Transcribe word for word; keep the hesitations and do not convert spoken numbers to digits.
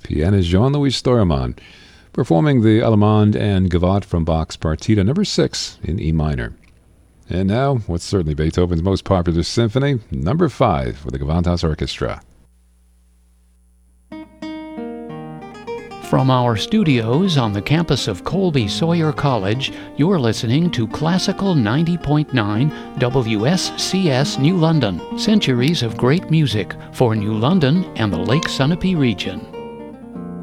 pianist Jean-Louis Steuermann, performing the Allemande and Gavotte from Bach's Partita number six in E minor. And now, what's certainly Beethoven's most popular symphony, number five for the Gewandhaus Orchestra. From our studios on the campus of Colby Sawyer College, you're listening to Classical ninety point nine W S C S New London, centuries of great music for New London and the Lake Sunapee region.